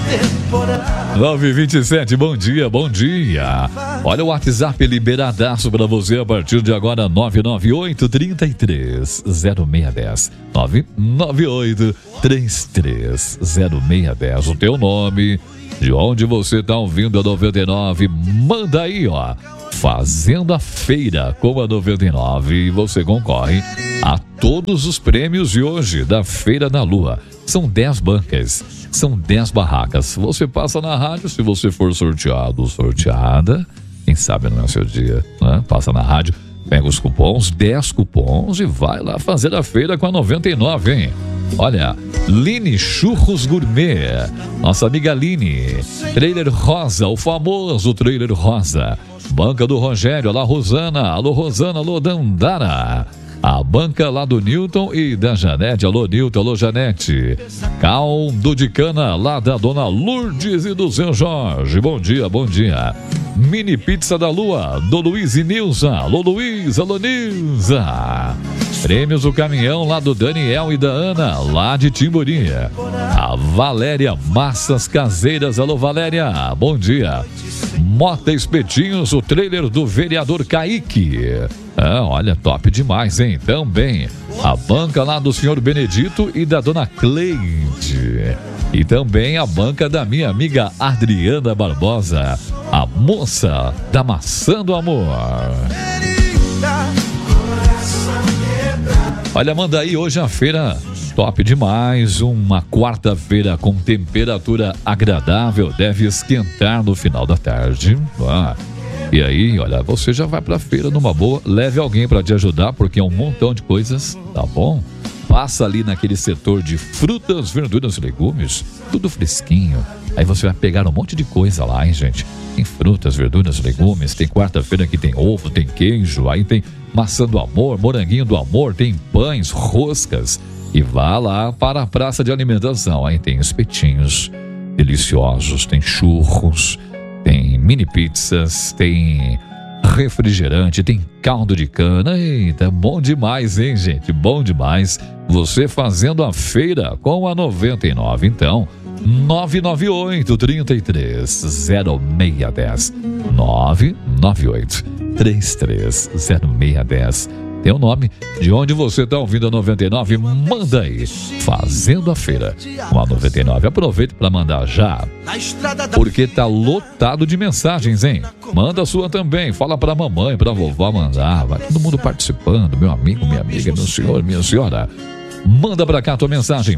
9h27, bom dia, bom dia. Olha o WhatsApp liberadaço pra você a partir de agora, 998-33-0610. 998-33-0610. O teu nome, de onde você tá ouvindo a 99, manda aí, ó. Fazendo a feira com a 99 e você concorre a todos os prêmios de hoje da Feira da Lua. São 10 bancas, são 10 barracas. Você passa na rádio, se você for sorteado ou sorteada, quem sabe não é o seu dia, né? Passa na rádio, pega os cupons, 10 cupons e vai lá fazer a feira com a 99, hein? Olha, Line Churros Gourmet, nossa amiga Line. Trailer Rosa, o famoso Trailer Rosa. Banca do Rogério, alô Rosana, alô Dandara. A banca lá do Newton e da Janete, alô Newton, alô Janete. Caldo de cana lá da dona Lourdes e do seu Jorge, bom dia, bom dia. Mini Pizza da Lua, do Luiz e Nilza, alô Luiz, alô Nilza. Prêmios do caminhão lá do Daniel e da Ana, lá de Timburi. A Valéria Massas Caseiras, alô Valéria, bom dia. Mota Espetinhos, o trailer do vereador Kaique. Olha, top demais, hein? Também a banca lá do senhor Benedito e da dona Cleide. E também a banca da minha amiga Adriana Barbosa, a moça da maçã do amor. Olha, manda aí hoje a feira top demais, uma quarta-feira com temperatura agradável, deve esquentar no final da tarde. E aí, olha, você já vai pra feira numa boa, leve alguém pra te ajudar, porque é um montão de coisas, tá bom? Passa ali naquele setor de frutas, verduras e legumes, tudo fresquinho. Aí você vai pegar um monte de coisa lá, hein, gente? Tem frutas, verduras, legumes, tem quarta-feira que tem ovo, tem queijo, aí tem maçã do amor, moranguinho do amor, tem pães, roscas. E vá lá para a praça de alimentação, aí tem espetinhos deliciosos, tem churros, tem mini pizzas, tem refrigerante, tem caldo de cana. Eita, bom demais, hein, gente? Bom demais. Você fazendo a feira com a 99. Então, 998-33-0610. 998-33-0610. Tem o nome de onde você está ouvindo a 99, manda aí. Fazendo a feira com a 99. Aproveita para mandar já, porque tá lotado de mensagens, hein? Manda a sua também. Fala para mamãe, para vovó mandar. Vai todo mundo participando, meu amigo, minha amiga, meu senhor, minha senhora. Manda pra cá a tua mensagem,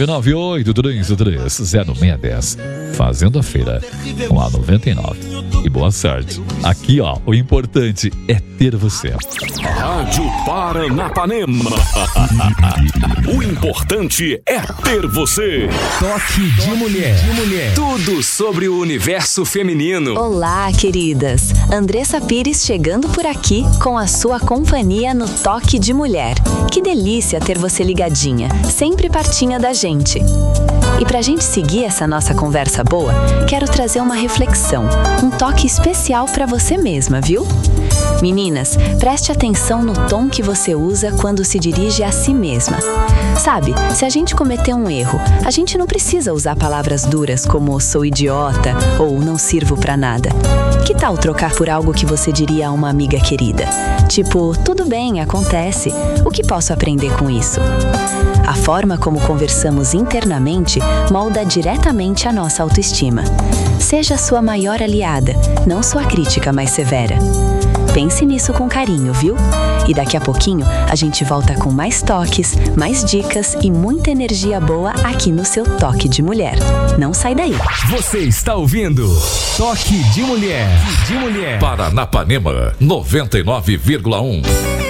998-33-0610. Fazendo a feira com a 99. E boa sorte. Aqui, ó, o importante é ter você. Rádio Paranapanema. O importante é ter você. Toque de mulher. Tudo sobre o universo feminino. Olá, queridas. Andressa Pires chegando por aqui com a sua companhia no Toque de Mulher. Que delícia ter você ligadinha, sempre pertinho da gente. E pra gente seguir essa nossa conversa boa, quero trazer uma reflexão, um toque especial pra você mesma, viu? Meninas, preste atenção no tom que você usa quando se dirige a si mesma. Sabe, se a gente cometer um erro, a gente não precisa usar palavras duras como sou idiota ou não sirvo pra nada. Que tal trocar por algo que você diria a uma amiga querida? Tipo, tudo bem, acontece. O que posso aprender com isso? A forma como conversamos internamente molda diretamente a nossa autoestima. Seja sua maior aliada, não sua crítica mais severa. Pense nisso com carinho, viu? E daqui a pouquinho a gente volta com mais toques, mais dicas e muita energia boa aqui no seu Toque de Mulher. Não sai daí. Você está ouvindo Toque de Mulher. Paranapanema 99,1.